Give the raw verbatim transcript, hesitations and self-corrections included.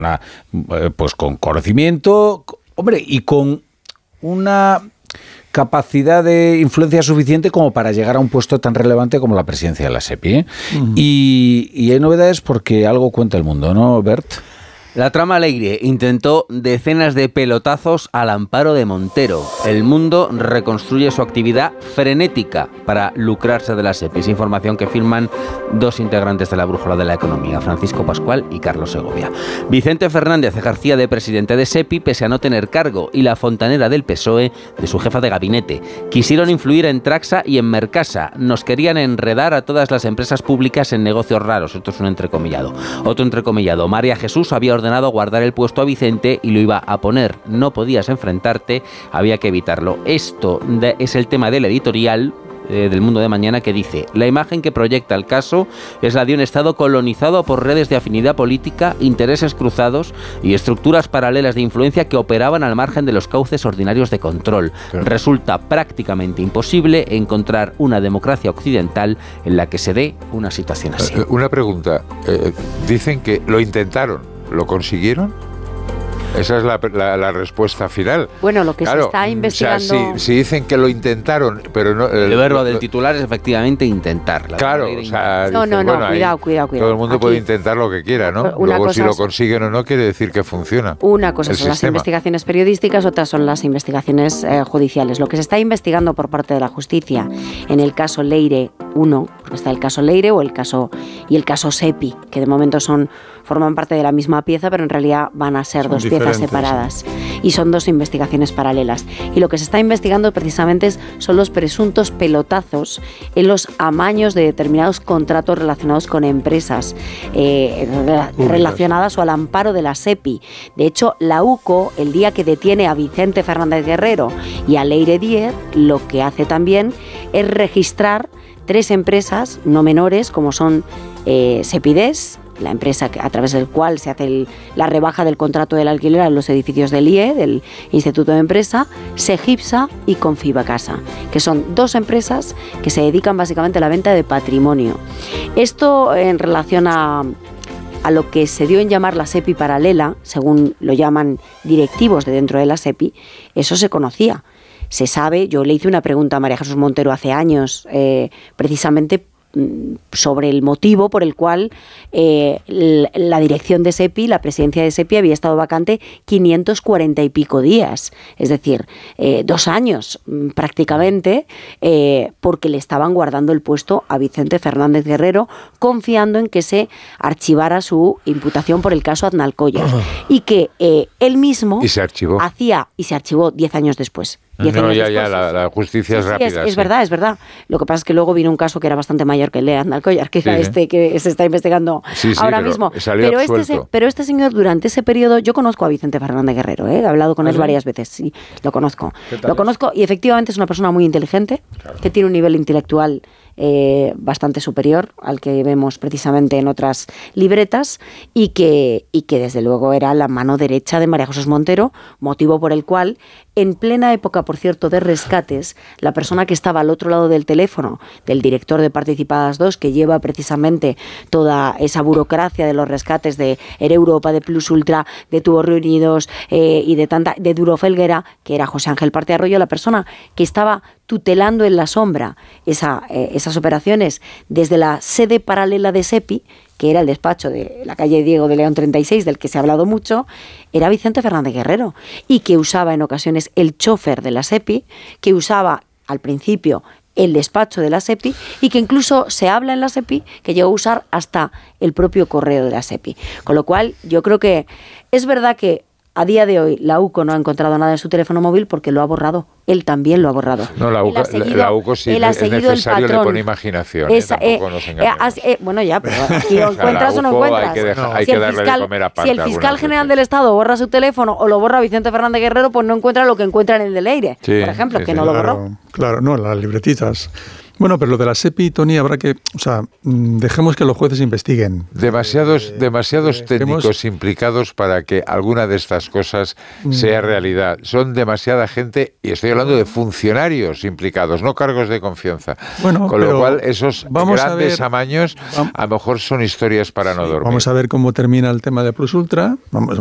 pues con conocimiento, hombre, y con una capacidad de influencia suficiente como para llegar a un puesto tan relevante como la presidencia de la SEPI, ¿eh? Uh-huh. y, y hay novedades porque algo cuenta el mundo, ¿no, Bert? La trama Leire intentó decenas de pelotazos al amparo de Montero. El Mundo reconstruye su actividad frenética para lucrarse de la SEPI. Es información que firman dos integrantes de la Brújula de la Economía, Francisco Pascual y Carlos Segovia. Vicente Fernández ejercía de presidente de SEPI pese a no tener cargo, y la fontanera del P S O E de su jefa de gabinete. Quisieron influir en Traxa y en Mercasa. Nos querían enredar a todas las empresas públicas en negocios raros. Esto es un entrecomillado. Otro entrecomillado. María Jesús había ordenado guardar el puesto a Vicente y lo iba a poner. No podías enfrentarte, había que evitarlo. Esto de, es el tema del editorial eh, del Mundo de Mañana, que dice: la imagen que proyecta el caso es la de un Estado colonizado por redes de afinidad política, intereses cruzados y estructuras paralelas de influencia que operaban al margen de los cauces ordinarios de control. Claro. Resulta prácticamente imposible encontrar una democracia occidental en la que se dé una situación así. Una pregunta. Eh, dicen que lo intentaron. ¿Lo consiguieron? Esa es la, la, la respuesta final. Bueno, lo que claro, se está investigando... O sea, si, si dicen que lo intentaron, pero no... El, el verbo lo, del titular es efectivamente intentar. La claro, o sea... No, dicen, no, no, bueno, cuidado, cuidado, cuidado. Todo el mundo Aquí, puede intentar lo que quiera, ¿no? Luego, si lo consiguen o no, quiere decir que funciona. Una cosa son sistema. Las investigaciones periodísticas, otras son las investigaciones eh, judiciales. Lo que se está investigando por parte de la justicia en el caso Leire uno, porque está el caso Leire o el caso y el caso SEPI, que de momento son forman parte de la misma pieza, pero en realidad van a ser son dos piezas separadas. Sí. Y son dos investigaciones paralelas. Y lo que se está investigando precisamente son los presuntos pelotazos en los amaños de determinados contratos relacionados con empresas eh, relacionadas o al amparo de la SEPI. De hecho, la U C O, el día que detiene a Vicente Fernández Guerrero y a Leire Díez, lo que hace también es registrar tres empresas no menores, como son eh, Sepides, la empresa a través del cual se hace el, la rebaja del contrato del alquiler a los edificios del I E, del Instituto de Empresa, Segipsa y Confibacasa, que son dos empresas que se dedican básicamente a la venta de patrimonio. Esto en relación a, a lo que se dio en llamar la SEPI paralela, según lo llaman directivos de dentro de la SEPI, eso se conocía. Se sabe, yo le hice una pregunta a María Jesús Montero hace años, eh, precisamente sobre el motivo por el cual eh, la dirección de SEPI, la presidencia de SEPI, había estado vacante quinientos cuarenta y pico días, es decir, eh, dos años prácticamente, eh, porque le estaban guardando el puesto a Vicente Fernández Guerrero, confiando en que se archivara su imputación por el caso Aznalcóllar, y que eh, él mismo y se archivó. hacía y se archivó diez años después. No, ya, ya, la, la justicia es sí, sí, rápida. Es, es sí. verdad, es verdad. Lo que pasa es que luego vino un caso que era bastante mayor que el de Aznalcóllar, que era sí, este que se está investigando sí, sí, ahora pero mismo. Pero este, pero este señor, durante ese periodo, yo conozco a Vicente Fernández Guerrero, ¿eh? He hablado con él ¿Ah, sí? varias veces, sí, lo conozco. Lo conozco y efectivamente es una persona muy inteligente, claro, que tiene un nivel intelectual Eh, bastante superior al que vemos precisamente en otras libretas y que, y que desde luego era la mano derecha de María Jesús Montero, motivo por el cual en plena época, por cierto, de rescates, la persona que estaba al otro lado del teléfono del director de Participadas dos, que lleva precisamente toda esa burocracia de los rescates de Air Europa, de Plus Ultra, de Tubos Reunidos eh, y de tanta de Duro Felguera, que era José Ángel Parte Arroyo, la persona que estaba tutelando en la sombra esa, eh, esas operaciones desde la sede paralela de SEPI, que era el despacho de la calle Diego de León treinta y seis, del que se ha hablado mucho, era Vicente Fernández Guerrero, y que usaba en ocasiones el chofer de la SEPI, que usaba al principio el despacho de la SEPI, y que incluso se habla en la SEPI que llegó a usar hasta el propio correo de la SEPI. Con lo cual, yo creo que es verdad que a día de hoy la U C O no ha encontrado nada en su teléfono móvil porque lo ha borrado. Él también lo ha borrado. No, la U C O, seguido, la U C O sí es necesario, le pone imaginación. Esa, eh, tampoco eh, nos eh, eh, bueno, ya, pero aquí lo encuentras o no encuentras. Hay que, dejar, no. hay si que el darle fiscal, de comer aparte. Si el fiscal general del Estado borra su teléfono o lo borra Vicente Fernández Guerrero, pues no encuentra lo que encuentra en el de Leire, sí, por ejemplo, sí, que sí, no claro, lo borró. Claro, no, las libretitas. Bueno, pero lo de la SEPI, Tony, habrá que, o sea, dejemos que los jueces investiguen. Demasiados, Eh, demasiados eh, técnicos dejemos... implicados para que alguna de estas cosas sea realidad. Son demasiada gente, y estoy hablando de funcionarios implicados, no cargos de confianza. Bueno, con lo cual, esos vamos grandes a ver, amaños, a lo mejor son historias para no sí, dormir. Vamos a ver cómo termina el tema de Plus Ultra. Vamos,